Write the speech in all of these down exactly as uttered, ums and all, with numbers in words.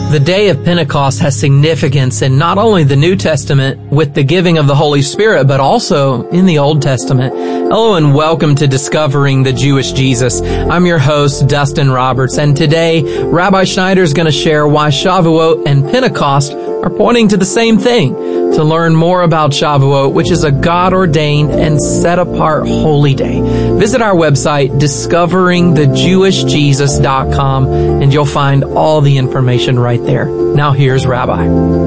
The day of Pentecost has significance in not only the New Testament with the giving of the Holy Spirit, but also in the Old Testament. Hello and welcome to Discovering the Jewish Jesus. I'm your host, Dustin Roberts, and today Rabbi Schneider is going to share why Shavuot and Pentecost are pointing to the same thing. To learn more about Shavuot, which is a God-ordained and set-apart holy day, visit our website, discovering the jewish jesus dot com, and you'll find all the information right there. Now here's Rabbi.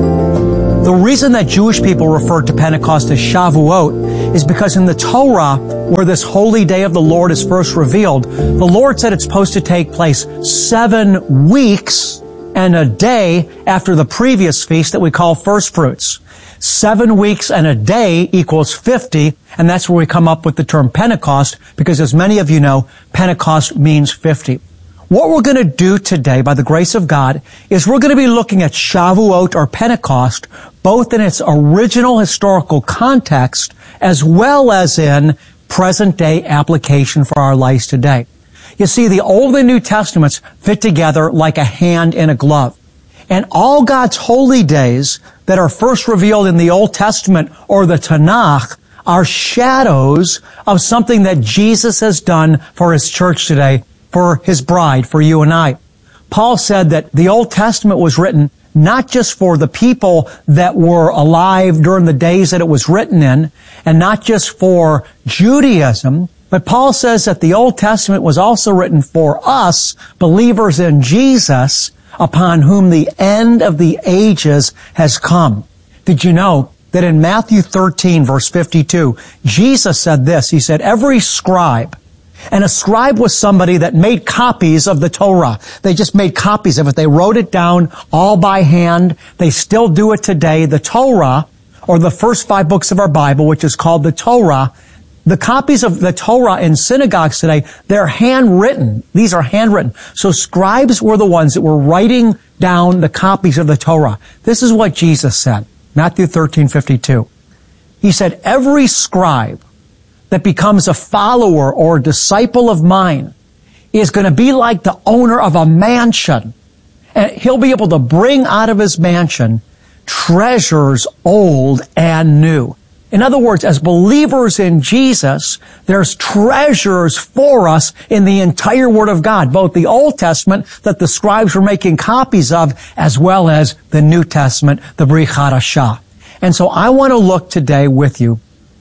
The reason that Jewish people refer to Pentecost as Shavuot is because in the Torah, where this holy day of the Lord is first revealed, the Lord said it's supposed to take place seven weeks and a day after the previous feast that we call first fruits. Seven weeks and a day equals fifty, and that's where we come up with the term Pentecost, because as many of you know, Pentecost means fifty. What we're going to do today, by the grace of God, is we're going to be looking at Shavuot or Pentecost, both in its original historical context, as well as in present-day application for our lives today. You see, the Old and New Testaments fit together like a hand in a glove. And all God's holy days that are first revealed in the Old Testament or the Tanakh are shadows of something that Jesus has done for His church today, for His bride, for you and I. Paul said that the Old Testament was written not just for the people that were alive during the days that it was written in, and not just for Judaism, but Paul says that the Old Testament was also written for us, believers in Jesus, upon whom the end of the ages has come. Did you know that in Matthew thirteen, verse fifty-two, Jesus said this, He said, every scribe, and a scribe was somebody that made copies of the Torah. They just made copies of it. They wrote it down all by hand. They still do it today. The Torah, or the first five books of our Bible, which is called the Torah, the copies of the Torah in synagogues today, they're handwritten. These are handwritten. So scribes were the ones that were writing down the copies of the Torah. This is what Jesus said, Matthew thirteen fifty-two. He said, every scribe that becomes a follower or a disciple of mine is going to be like the owner of a mansion. And he'll be able to bring out of his mansion treasures old and new. In other words, as believers in Jesus, there's treasures for us in the entire Word of God, both the Old Testament that the scribes were making copies of, as well as the New Testament, the Brit Hadashah. And so I want to look today with you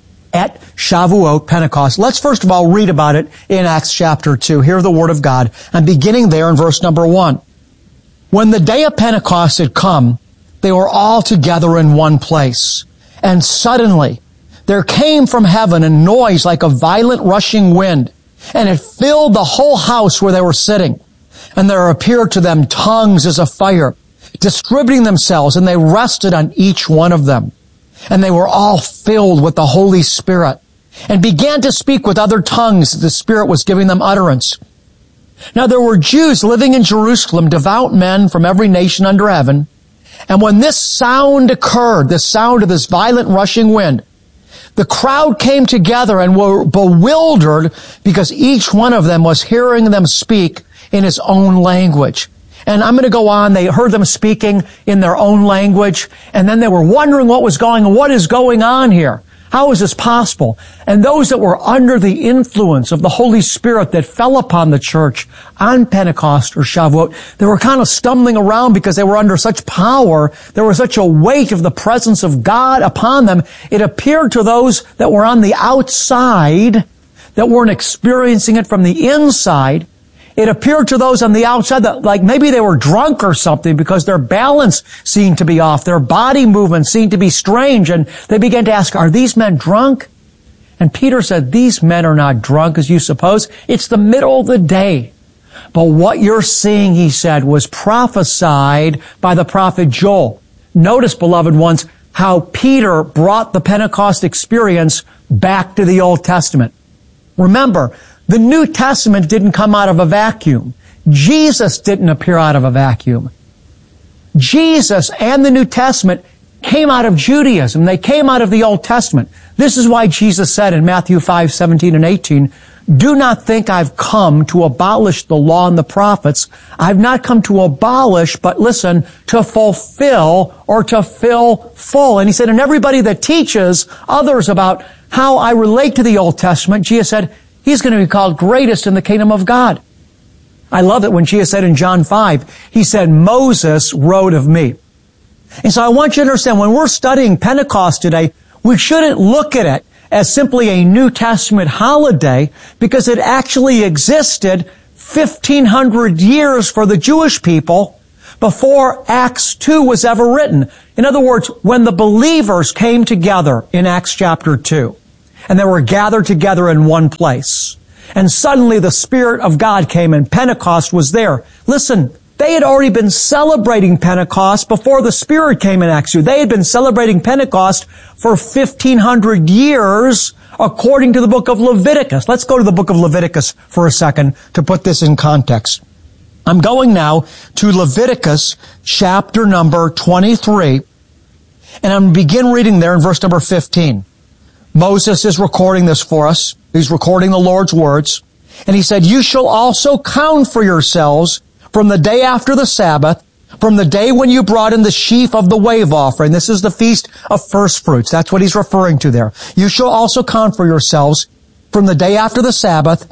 at Shavuot, Pentecost. Let's first of all read about it in Acts chapter two. Hear the Word of God. I'm beginning there in verse number one. When the day of Pentecost had come, they were all together in one place. And suddenly, there came from heaven a noise like a violent rushing wind, and it filled the whole house where they were sitting. And there appeared to them tongues as of fire, distributing themselves, and they rested on each one of them. And they were all filled with the Holy Spirit, and began to speak with other tongues that the Spirit was giving them utterance. Now there were Jews living in Jerusalem, devout men from every nation under heaven. And when this sound occurred, the sound of this violent rushing wind, the crowd came together and were bewildered because each one of them was hearing them speak in his own language. And I'm going to go on. They heard them speaking in their own language, and then they were wondering what was going on. What is going on here? How is this possible? And those that were under the influence of the Holy Spirit that fell upon the church on Pentecost or Shavuot, they were kind of stumbling around because they were under such power. There was such a weight of the presence of God upon them. It appeared to those that were on the outside, that weren't experiencing it from the inside, it appeared to those on the outside that like maybe they were drunk or something because their balance seemed to be off. Their body movement seemed to be strange. And they began to ask, are these men drunk? And Peter said, these men are not drunk as you suppose. It's the middle of the day. But what you're seeing, he said, was prophesied by the prophet Joel. Notice, beloved ones, how Peter brought the Pentecost experience back to the Old Testament. Remember, the New Testament didn't come out of a vacuum. Jesus didn't appear out of a vacuum. Jesus and the New Testament came out of Judaism. They came out of the Old Testament. This is why Jesus said in Matthew five, seventeen and eighteen, do not think I've come to abolish the law and the prophets. I've not come to abolish, but listen, to fulfill or to fill full. And he said, and everybody that teaches others about how I relate to the Old Testament, Jesus said, he's going to be called greatest in the kingdom of God. I love it when Jesus said in John five, he said, Moses wrote of me. And so I want you to understand, when we're studying Pentecost today, we shouldn't look at it as simply a New Testament holiday, because it actually existed fifteen hundred years for the Jewish people before Acts two was ever written. In other words, when the believers came together in Acts chapter two, and they were gathered together in one place, and suddenly the Spirit of God came and Pentecost was there. Listen, they had already been celebrating Pentecost before the Spirit came in Acts two. They had been celebrating Pentecost for fifteen hundred years according to the book of Leviticus. Let's go to the book of Leviticus for a second to put this in context. I'm going now to Leviticus chapter number twenty-three, and I'm going to begin reading there in verse number fifteen. Moses is recording this for us. He's recording the Lord's words. And he said, you shall also count for yourselves from the day after the Sabbath, from the day when you brought in the sheaf of the wave offering. This is the feast of first fruits. That's what he's referring to there. You shall also count for yourselves from the day after the Sabbath,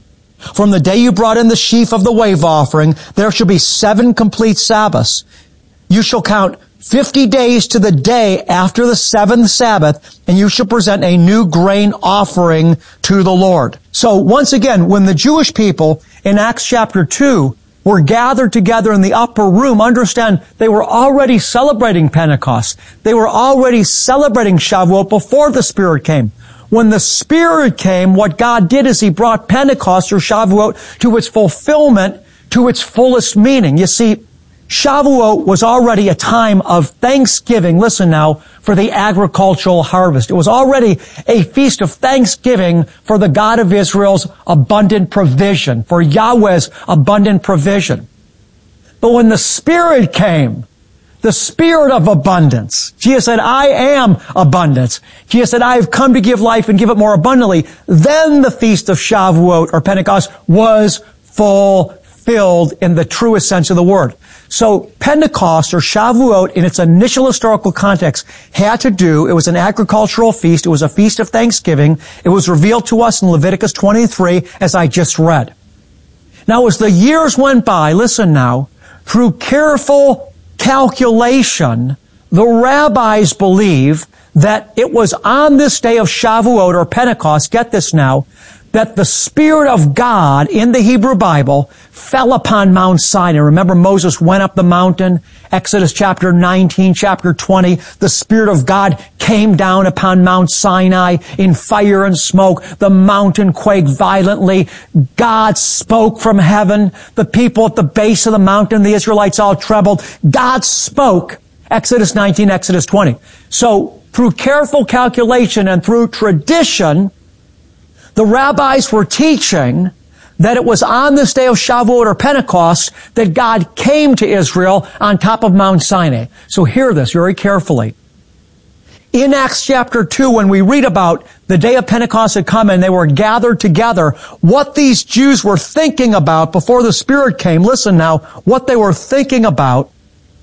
from the day you brought in the sheaf of the wave offering. There shall be seven complete Sabbaths. You shall count fifty days to the day after the seventh Sabbath, and you shall present a new grain offering to the Lord. So once again, when the Jewish people in Acts chapter two were gathered together in the upper room, understand they were already celebrating Pentecost. They were already celebrating Shavuot before the Spirit came. When the Spirit came, what God did is He brought Pentecost or Shavuot to its fulfillment, to its fullest meaning. You see, Shavuot was already a time of thanksgiving, listen now, for the agricultural harvest. It was already a feast of thanksgiving for the God of Israel's abundant provision, for Yahweh's abundant provision. But when the Spirit came, the Spirit of abundance, Jesus said, I am abundance. Jesus said, I have come to give life and give it more abundantly. Then the feast of Shavuot or Pentecost was fulfilled in the truest sense of the word. So Pentecost or Shavuot in its initial historical context had to do, it was an agricultural feast, it was a feast of thanksgiving. It was revealed to us in Leviticus twenty-three as I just read. Now as the years went by, listen now, through careful calculation, the rabbis believe that it was on this day of Shavuot or Pentecost, get this now, that the Spirit of God in the Hebrew Bible fell upon Mount Sinai. Remember, Moses went up the mountain, Exodus chapter nineteen, chapter twenty. The Spirit of God came down upon Mount Sinai in fire and smoke. The mountain quaked violently. God spoke from heaven. The people at the base of the mountain, the Israelites all trembled. God spoke. Exodus nineteen, Exodus twenty. So, through careful calculation and through tradition, the rabbis were teaching that it was on this day of Shavuot or Pentecost that God came to Israel on top of Mount Sinai. So hear this very carefully. In Acts chapter two, when we read about the day of Pentecost had come and they were gathered together, what these Jews were thinking about before the Spirit came, listen now, what they were thinking about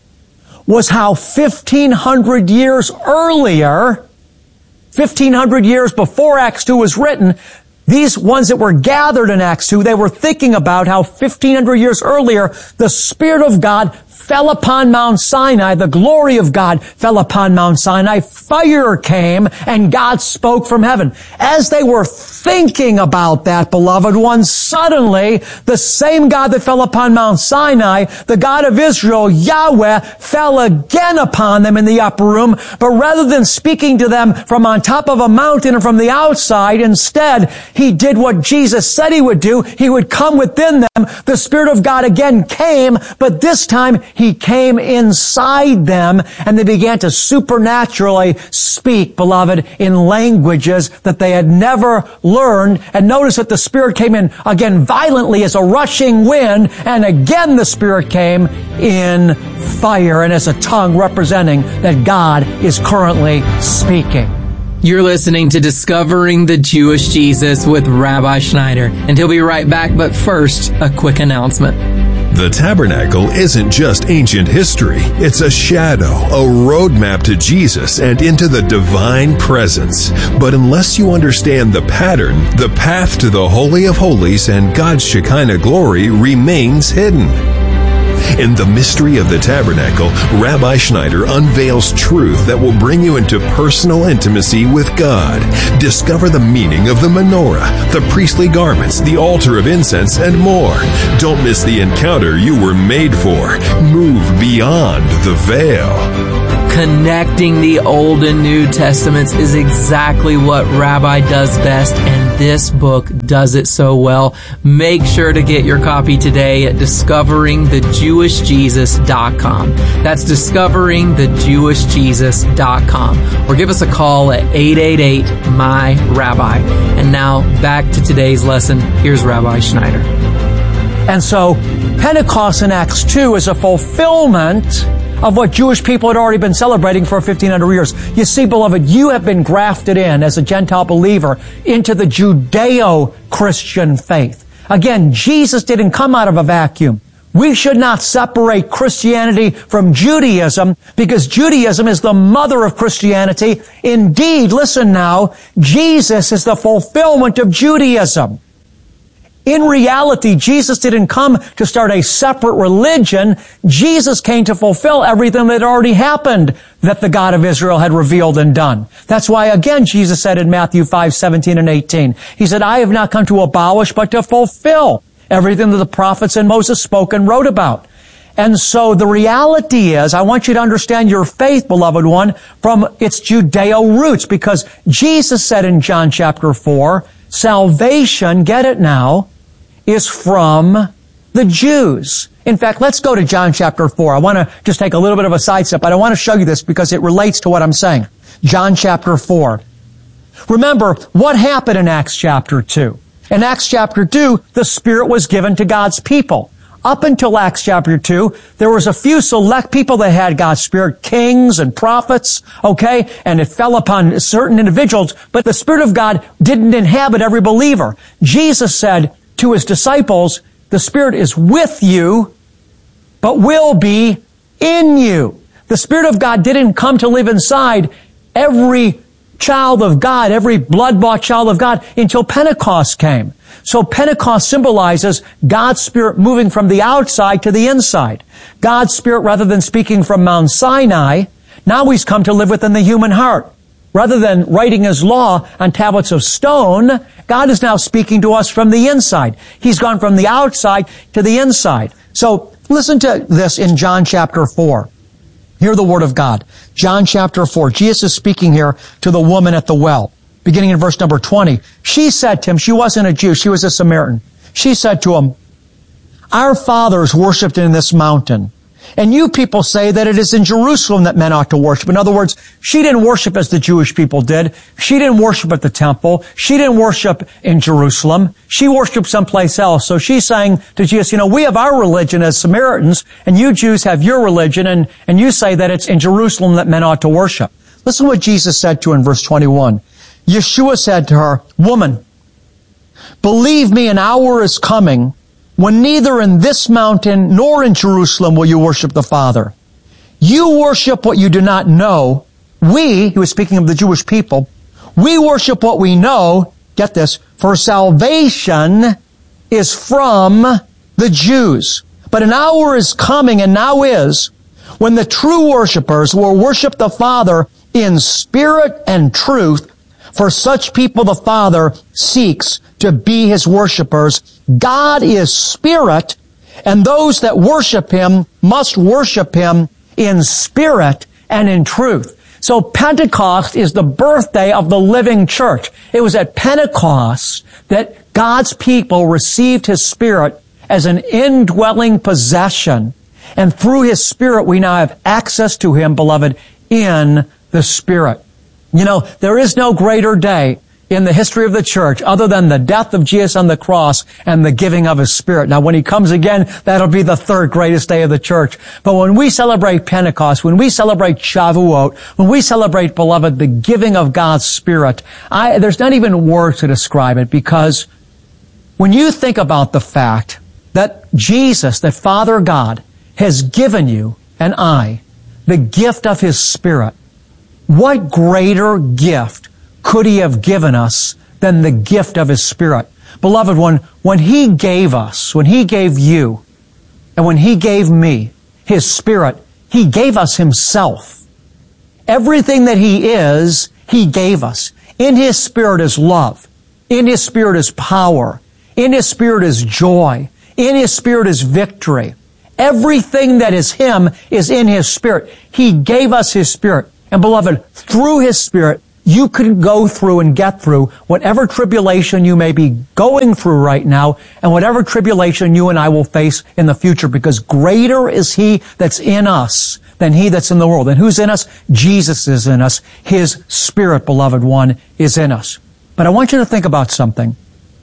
was how fifteen hundred years earlier, fifteen hundred years before Acts two was written, these ones that were gathered in Acts two, they were thinking about how fifteen hundred years earlier, the Spirit of God fell upon Mount Sinai. The glory of God fell upon Mount Sinai. Fire came and God spoke from heaven. As they were thinking about that, beloved ones, suddenly the same God that fell upon Mount Sinai, the God of Israel, Yahweh, fell again upon them in the upper room. But rather than speaking to them from on top of a mountain or from the outside, instead, He did what Jesus said He would do. He would come within them. The Spirit of God again came, but this time He came inside them and they began to supernaturally speak, beloved, in languages that they had never learned. And notice that the Spirit came in again violently as a rushing wind, and again the Spirit came in fire and as a tongue representing that God is currently speaking. You're listening to Discovering the Jewish Jesus with Rabbi Schneider, and he'll be right back, but first, a quick announcement. The tabernacle isn't just ancient history. It's a shadow, a roadmap to Jesus and into the divine presence. But unless you understand the pattern, the path to the Holy of Holies and God's Shekinah glory remains hidden. In the mystery of the tabernacle, Rabbi Schneider unveils truth that will bring you into personal intimacy with God. Discover the meaning of the menorah, the priestly garments, the altar of incense, and more. Don't miss the encounter you were made for. Move beyond the veil. Connecting the Old and New Testaments is exactly what Rabbi does best, and this book does it so well. Make sure to get your copy today at discovering the jewish jesus dot com. That's discovering the jewish jesus dot com. Or give us a call at eight eight eight, M Y, Rabbi. And now, back to today's lesson. Here's Rabbi Schneider. And so, Pentecost in Acts two is a fulfillment of what Jewish people had already been celebrating for fifteen hundred years. You see, beloved, you have been grafted in as a Gentile believer into the Judeo-Christian faith. Again, Jesus didn't come out of a vacuum. We should not separate Christianity from Judaism because Judaism is the mother of Christianity. Indeed, listen now, Jesus is the fulfillment of Judaism. In reality, Jesus didn't come to start a separate religion. Jesus came to fulfill everything that had already happened that the God of Israel had revealed and done. That's why, again, Jesus said in Matthew five, seventeen and eighteen, He said, I have not come to abolish, but to fulfill everything that the prophets and Moses spoke and wrote about. And so the reality is, I want you to understand your faith, beloved one, from its Judeo roots, because Jesus said in John chapter four, salvation, get it now, is from the Jews. In fact, let's go to John chapter four. I want to just take a little bit of a sidestep, but I want to show you this because it relates to what I'm saying. John chapter four. Remember, what happened in Acts chapter two? In Acts chapter two, the Spirit was given to God's people. Up until Acts chapter two, there was a few select people that had God's Spirit, kings and prophets, okay? And it fell upon certain individuals, but the Spirit of God didn't inhabit every believer. Jesus said to His disciples, the Spirit is with you, but will be in you. The Spirit of God didn't come to live inside every child of God, every blood-bought child of God, until Pentecost came. So Pentecost symbolizes God's Spirit moving from the outside to the inside. God's Spirit, rather than speaking from Mount Sinai, now He's come to live within the human heart. Rather than writing His law on tablets of stone, God is now speaking to us from the inside. He's gone from the outside to the inside. So listen to this in John chapter four. Hear the word of God. John chapter four. Jesus is speaking here to the woman at the well. Beginning in verse number twenty. She said to Him, she wasn't a Jew, she was a Samaritan. She said to Him, our fathers worshipped in this mountain, and you people say that it is in Jerusalem that men ought to worship. In other words, she didn't worship as the Jewish people did. She didn't worship at the temple. She didn't worship in Jerusalem. She worshiped someplace else. So she's saying to Jesus, you know, we have our religion as Samaritans, and you Jews have your religion, and, and you say that it's in Jerusalem that men ought to worship. Listen to what Jesus said to her in verse twenty-one. Yeshua said to her, woman, believe me, an hour is coming when neither in this mountain nor in Jerusalem will you worship the Father. You worship what you do not know. We, he was speaking of the Jewish people, we worship what we know. Get this, for salvation is from the Jews. But an hour is coming, and now is, when the true worshipers will worship the Father in spirit and truth. For such people the Father seeks to be His worshipers. God is spirit, and those that worship Him must worship Him in spirit and in truth. So Pentecost is the birthday of the living church. It was at Pentecost that God's people received His Spirit as an indwelling possession. And through His Spirit, we now have access to Him, beloved, in the Spirit. You know, there is no greater day in the history of the church other than the death of Jesus on the cross and the giving of His Spirit. Now, when He comes again, that'll be the third greatest day of the church. But when we celebrate Pentecost, when we celebrate Shavuot, when we celebrate, beloved, the giving of God's Spirit, I, there's not even words to describe it, because when you think about the fact that Jesus, that Father God, has given you and I the gift of His Spirit, what greater gift could He have given us than the gift of His Spirit? Beloved, when, when He gave us, when He gave you, and when He gave me His Spirit, He gave us Himself. Everything that He is, He gave us. In His Spirit is love. In His Spirit is power. In His Spirit is joy. In His Spirit is victory. Everything that is Him is in His Spirit. He gave us His Spirit. And beloved, through His Spirit, you can go through and get through whatever tribulation you may be going through right now, and whatever tribulation you and I will face in the future, because greater is He that's in us than he that's in the world. And who's in us? Jesus is in us. His Spirit, beloved one, is in us. But I want you to think about something.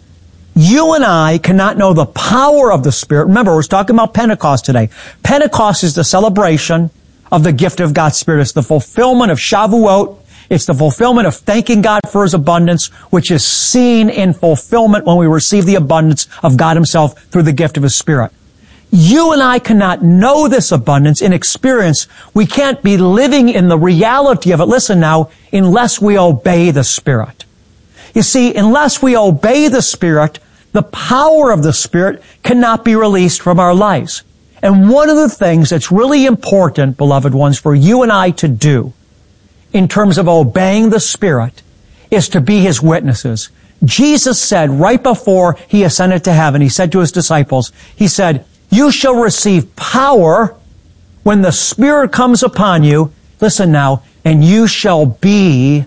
You and I cannot know the power of the Spirit. Remember, we're talking about Pentecost today. Pentecost is the celebration of the gift of God's Spirit. It's the fulfillment of Shavuot. It's the fulfillment of thanking God for His abundance, which is seen in fulfillment when we receive the abundance of God Himself through the gift of His Spirit. You and I cannot know this abundance in experience. We can't be living in the reality of it, listen now, unless we obey the Spirit. You see, unless we obey the Spirit, the power of the Spirit cannot be released from our lives. And one of the things that's really important, beloved ones, for you and I to do in terms of obeying the Spirit is to be His witnesses. Jesus said right before He ascended to heaven, He said to His disciples, He said, "You shall receive power when the Spirit comes upon you," listen now, "and you shall be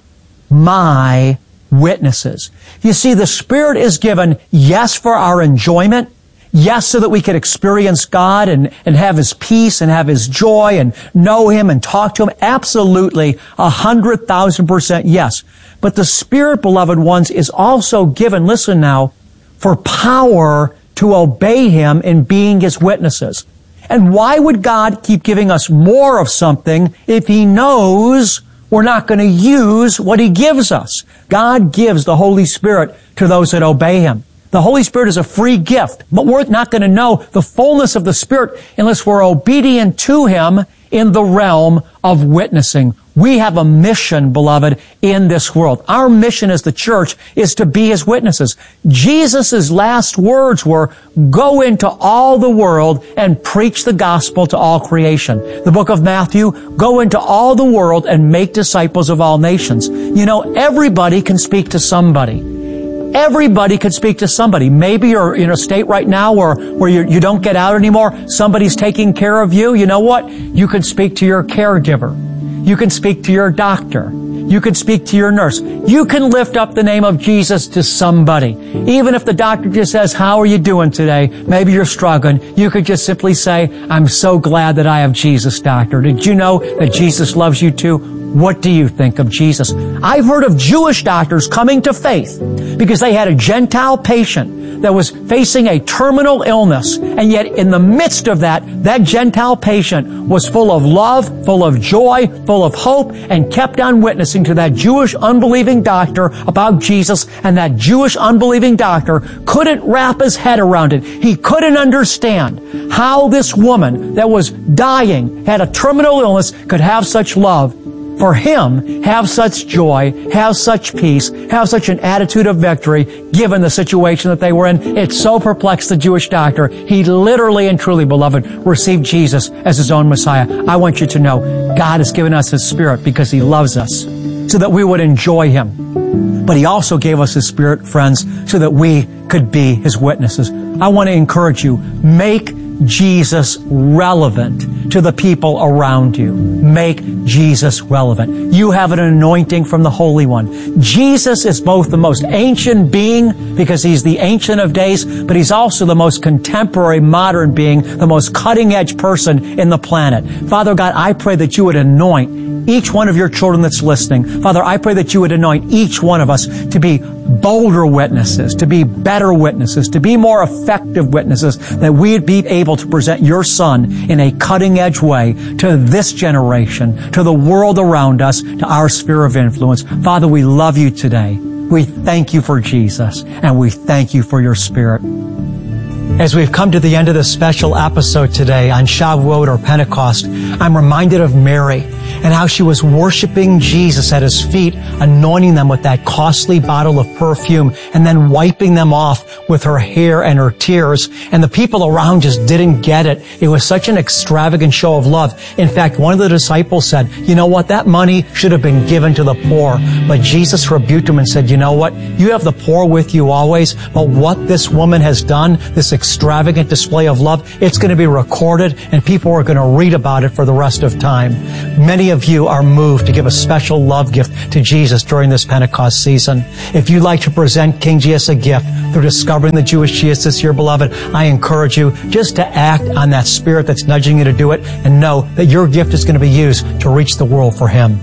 my witnesses." You see, the Spirit is given, yes, for our enjoyment, yes, so that we could experience God and, and have His peace and have His joy and know Him and talk to Him. Absolutely, a hundred thousand percent yes. But the Spirit, beloved ones, is also given, listen now, for power to obey Him in being His witnesses. And why would God keep giving us more of something if He knows we're not going to use what He gives us? God gives the Holy Spirit to those that obey Him. The Holy Spirit is a free gift, but we're not going to know the fullness of the Spirit unless we're obedient to Him in the realm of witnessing. We have a mission, beloved, in this world. Our mission as the church is to be His witnesses. Jesus' last words were, "Go into all the world and preach the gospel to all creation." The book of Matthew, "Go into all the world and make disciples of all nations." You know, everybody can speak to somebody. Everybody could speak to somebody. Maybe you're in a state right now where, where you, you don't get out anymore. Somebody's taking care of you. You know what? You can speak to your caregiver. You can speak to your doctor. You can speak to your nurse. You can lift up the name of Jesus to somebody. Even if the doctor just says, "How are you doing today?" Maybe you're struggling. You could just simply say, "I'm so glad that I have Jesus, doctor. Did you know that Jesus loves you too? What do you think of Jesus?" I've heard of Jewish doctors coming to faith because they had a Gentile patient that was facing a terminal illness, and yet in the midst of that, that Gentile patient was full of love, full of joy, full of hope, and kept on witnessing to that Jewish unbelieving doctor about Jesus, and that Jewish unbelieving doctor couldn't wrap his head around it. He couldn't understand how this woman that was dying, had a terminal illness, could have such love for him, have such joy, have such peace, have such an attitude of victory, given the situation that they were in. It so perplexed the Jewish doctor. He literally and truly, beloved, received Jesus as his own Messiah. I want you to know, God has given us His Spirit because He loves us, so that we would enjoy Him. But He also gave us His Spirit, friends, so that we could be His witnesses. I want to encourage you, make Jesus relevant to the people around you. Make Jesus relevant. You have an anointing from the Holy One. Jesus is both the most ancient being because He's the Ancient of Days, but He's also the most contemporary, modern being, the most cutting-edge person in the planet. Father God, I pray that you would anoint each one of your children that's listening. Father, I pray that you would anoint each one of us to be bolder witnesses, to be better witnesses, to be more effective witnesses, that we'd be able to present your Son in a cutting-edge way to this generation, to the world around us, to our sphere of influence. Father, we love you today. We thank you for Jesus, and we thank you for your Spirit. As we've come to the end of this special episode today on Shavuot or Pentecost, I'm reminded of Mary and how she was worshiping Jesus at His feet, anointing them with that costly bottle of perfume and then wiping them off with her hair and her tears. And the people around just didn't get it. It was such an extravagant show of love. In fact, one of the disciples said, you know what, that money should have been given to the poor. But Jesus rebuked him and said, you know what, you have the poor with you always, but what this woman has done, this extravagant display of love, it's going to be recorded and people are going to read about it for the rest of time. Many of you are moved to give a special love gift to Jesus during this Pentecost season. If you'd like to present King Jesus a gift through discovering the Jewish Jesus this year, beloved, I encourage you just to act on that spirit that's nudging you to do it and know that your gift is going to be used to reach the world for Him.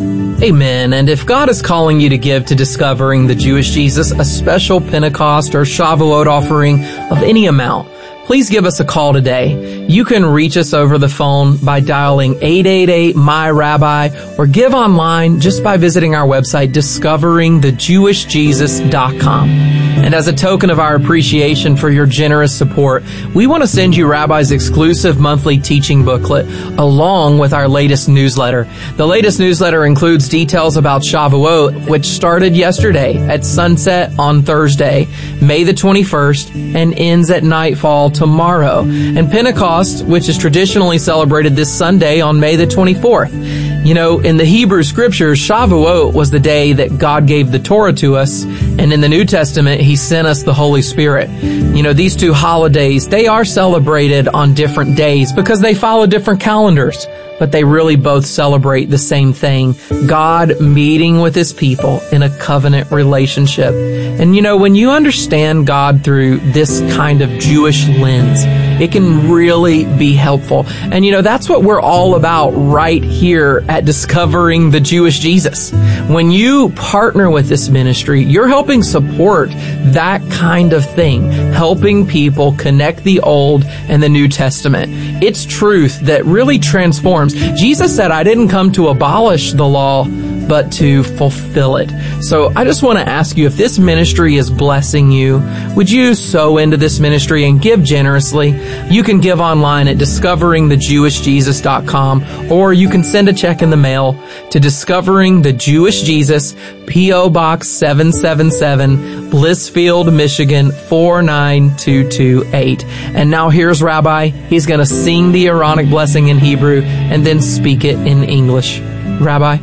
Amen. And if God is calling you to give to discovering the Jewish Jesus a special Pentecost or Shavuot offering of any amount, please give us a call today. You can reach us over the phone by dialing eight eight eight, M Y Rabbi or give online just by visiting our website, discovering the jewish jesus dot com. And as a token of our appreciation for your generous support, we want to send you Rabbi's exclusive monthly teaching booklet along with our latest newsletter. The latest newsletter includes details about Shavuot, which started yesterday at sunset on Thursday, May the twenty-first, and ends at nightfall tomorrow, and Pentecost, which is traditionally celebrated this Sunday on May the twenty-fourth. You know, in the Hebrew scriptures, Shavuot was the day that God gave the Torah to us, and in the New Testament, He sent us the Holy Spirit. You know, these two holidays, they are celebrated on different days because they follow different calendars, but they really both celebrate the same thing, God meeting with His people in a covenant relationship. And you know, when you understand God through this kind of Jewish lens, it can really be helpful. And you know, that's what we're all about right here at Discovering the Jewish Jesus. When you partner with this ministry, you're helping support that kind of thing, helping people connect the Old and the New Testament. It's truth that really transforms. Jesus said, I didn't come to abolish the law, but to fulfill it. So I just want to ask you, if this ministry is blessing you, would you sow into this ministry and give generously? You can give online at discovering the jewish jesus dot com, or you can send a check in the mail to Discovering the Jewish Jesus, P O Box seven seven seven, Blissfield, Michigan four nine two two eight. And now here's Rabbi. He's going to sing the Aaronic blessing in Hebrew and then speak it in English. Rabbi?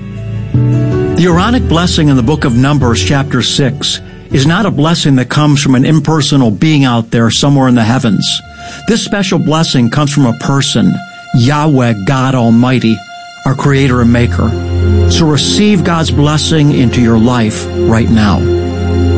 The Aaronic blessing in the book of Numbers, chapter six, is not a blessing that comes from an impersonal being out there somewhere in the heavens. This special blessing comes from a person, Yahweh, God Almighty, our Creator and Maker. So receive God's blessing into your life right now.